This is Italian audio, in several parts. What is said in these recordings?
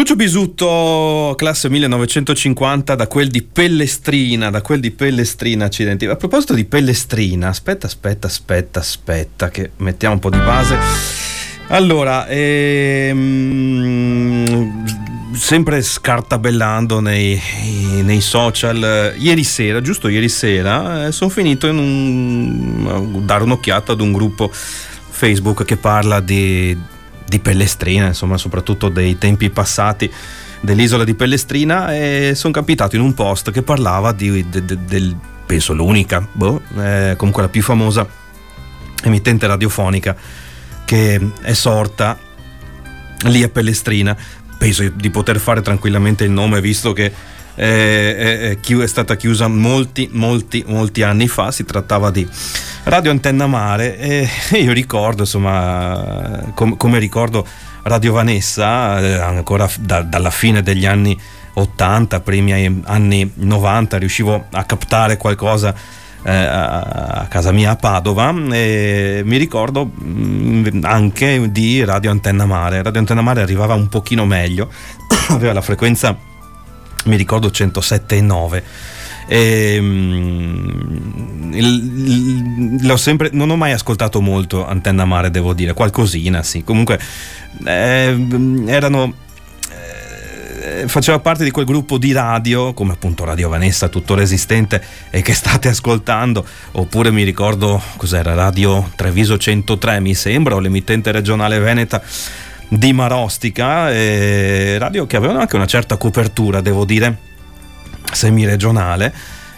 Lucio Bisutto, classe 1950, da quel di Pellestrina, accidenti. A proposito di Pellestrina, aspetta, che mettiamo un po' di base. Allora, sempre scartabellando nei social, ieri sera, sono finito a dare un'occhiata ad un gruppo Facebook che parla di Pellestrina, insomma, soprattutto dei tempi passati dell'isola di Pellestrina, e sono capitato in un post che parlava del penso l'unica, comunque la più famosa emittente radiofonica che è sorta lì a Pellestrina. Penso di poter fare tranquillamente il nome, visto che è stata chiusa molti anni fa. Si trattava di Radio Antenna Mare, e io ricordo, insomma, come ricordo Radio Vanessa, ancora dalla fine degli anni 80, primi anni 90, riuscivo a captare qualcosa a casa mia a Padova, e mi ricordo anche di Radio Antenna Mare. Radio Antenna Mare arrivava un pochino meglio, aveva la frequenza, mi ricordo, 107,9. Non ho mai ascoltato molto Antenna Mare, devo dire, qualcosina sì. Comunque faceva parte di quel gruppo di radio, come appunto Radio Vanessa, tuttora esistente e che state ascoltando, oppure mi ricordo cos'era, Radio Treviso 103 mi sembra, o l'emittente regionale veneta di Marostica, radio che avevano anche una certa copertura, devo dire, semi-regionale,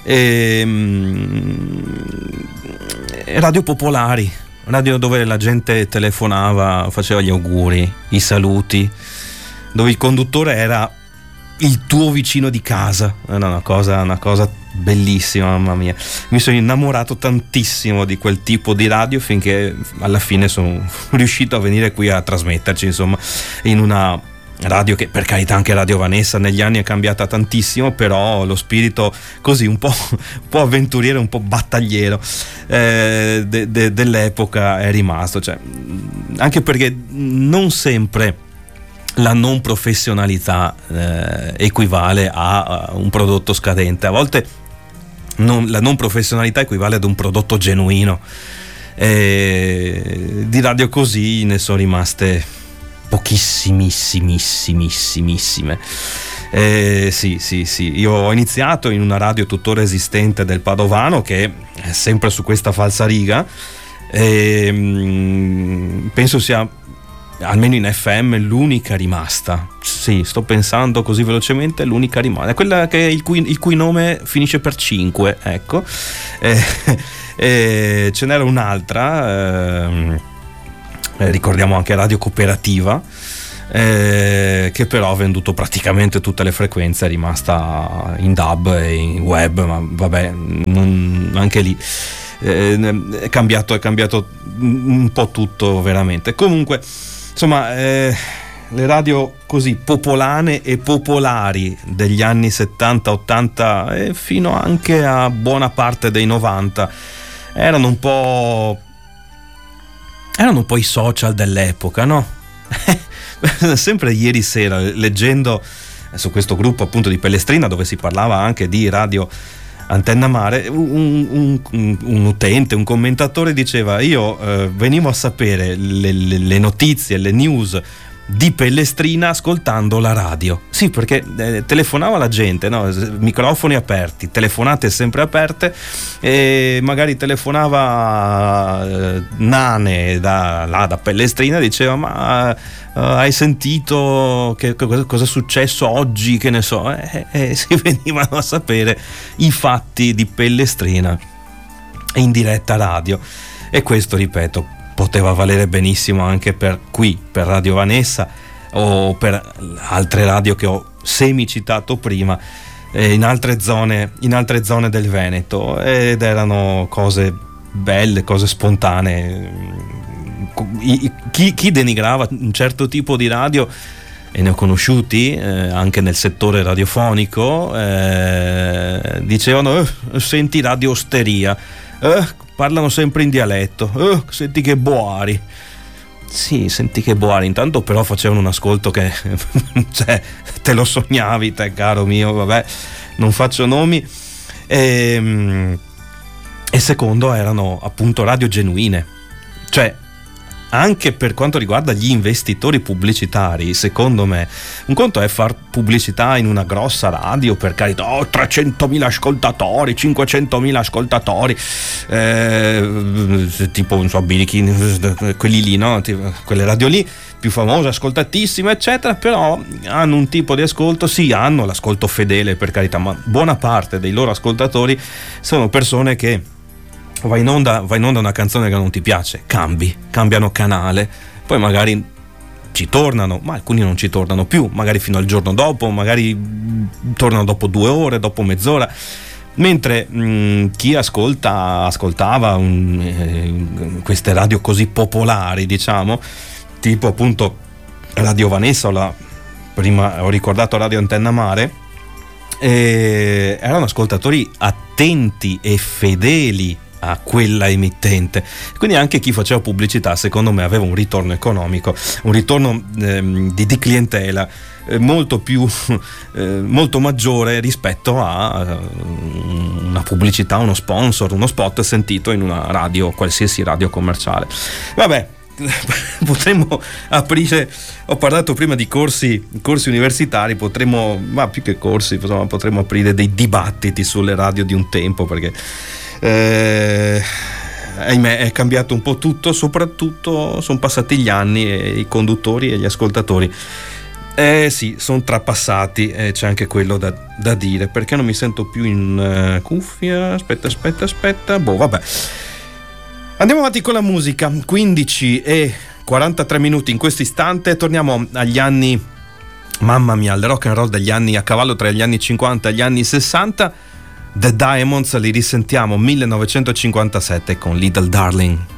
radio popolari, radio dove la gente telefonava, faceva gli auguri, i saluti, dove il conduttore era il tuo vicino di casa. Era una cosa bellissima, mamma mia. Mi sono innamorato tantissimo di quel tipo di radio, finché alla fine sono riuscito a venire qui a trasmetterci, insomma, in una radio che, per carità, anche Radio Vanessa negli anni è cambiata tantissimo, però lo spirito così un po' avventuriero, un po' battagliero dell'epoca è rimasto, cioè, anche perché non sempre la non professionalità equivale a un prodotto scadente. A volte la non professionalità equivale ad un prodotto genuino. Di radio così ne sono rimaste pochissimissimissime. Sì. Io ho iniziato in una radio tuttora esistente del Padovano, che è sempre su questa falsariga, penso sia, almeno in FM, l'unica rimasta. Sì, sto pensando così velocemente, l'unica rimasta, quella che il cui nome finisce per 5, ecco. Ce n'era un'altra, ricordiamo anche Radio Cooperativa, che però ha venduto praticamente tutte le frequenze, è rimasta in DAB e in web, ma vabbè, anche lì è cambiato un po' tutto, veramente. Comunque, insomma, le radio così popolane e popolari degli anni 70-80 e fino anche a buona parte dei 90 erano un po' i social dell'epoca, no? Sempre ieri sera, leggendo su questo gruppo appunto di Pellestrina, dove si parlava anche di Radio Antenna Mare, un utente, un commentatore diceva: io venivo a sapere le notizie, le news di Pellestrina ascoltando la radio. Sì, perché telefonava la gente, no? Microfoni aperti, telefonate sempre aperte, e magari telefonava Nane da Pellestrina, diceva: ma hai sentito cosa è successo oggi, che ne so, si venivano a sapere i fatti di Pellestrina in diretta radio. E questo, ripeto, poteva valere benissimo anche per Radio Vanessa o per altre radio che ho semi-citato prima, in altre zone del Veneto, ed erano cose belle, cose spontanee. Chi denigrava un certo tipo di radio, e ne ho conosciuti anche nel settore radiofonico, dicevano: senti Radio Osteria, parlano sempre in dialetto, senti che boari. sì, senti che boari. Intanto però facevano un ascolto che cioè, te lo sognavi te, caro mio, vabbè, non faccio nomi. E secondo, erano appunto radio genuine, cioè anche per quanto riguarda gli investitori pubblicitari, secondo me un conto è far pubblicità in una grossa radio, per carità, 300.000 ascoltatori, 500.000 ascoltatori, tipo non so, Bilikin, quelli lì, no? Quelle radio lì più famose, ascoltatissime, eccetera, però hanno un tipo di ascolto, sì, hanno l'ascolto fedele, per carità, ma buona parte dei loro ascoltatori sono persone che vai in onda una canzone che non ti piace, cambiano canale, poi magari ci tornano, ma alcuni non ci tornano più, magari fino al giorno dopo, magari tornano dopo 2 ore, dopo mezz'ora, mentre chi ascoltava queste radio così popolari, diciamo, tipo appunto Radio Vanessa, prima ho ricordato Radio Antenna Mare, erano ascoltatori attenti e fedeli a quella emittente, quindi anche chi faceva pubblicità secondo me aveva un ritorno economico, un ritorno di clientela molto maggiore rispetto a una pubblicità, uno sponsor, uno spot sentito in una radio, qualsiasi radio commerciale. Vabbè, potremmo aprire, ho parlato prima di corsi universitari, ma più che corsi, insomma, potremmo aprire dei dibattiti sulle radio di un tempo, perché ahimè è cambiato un po' tutto, soprattutto sono passati gli anni e i conduttori e gli ascoltatori sì, sono trapassati, c'è anche quello da dire. Perché non mi sento più in cuffia? Aspetta, vabbè, andiamo avanti con la musica. 15:43 in questo istante, torniamo agli anni, mamma mia, al rock and roll degli anni, a cavallo tra gli anni 50 e gli anni 60. The Diamonds, li risentiamo 1957 con Little Darling.